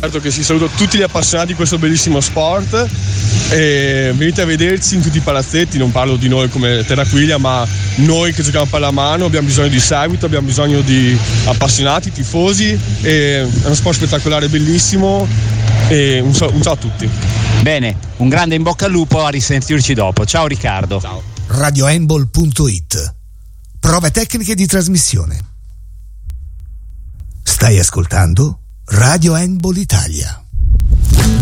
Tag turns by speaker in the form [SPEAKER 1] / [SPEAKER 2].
[SPEAKER 1] Certo che sì, saluto tutti gli appassionati di questo bellissimo sport e venite a vederci in tutti i palazzetti. Non parlo di noi come Terraquiglia, ma noi che giochiamo a pallamano abbiamo bisogno di seguito, abbiamo bisogno di appassionati, tifosi, e è uno sport spettacolare, bellissimo, e un ciao a tutti.
[SPEAKER 2] Bene, un grande in bocca al lupo, a risentirci dopo. Ciao Riccardo.
[SPEAKER 1] Ciao.
[SPEAKER 3] radiohandball.it. Prove tecniche di trasmissione. Stai ascoltando Radio Handball Italia.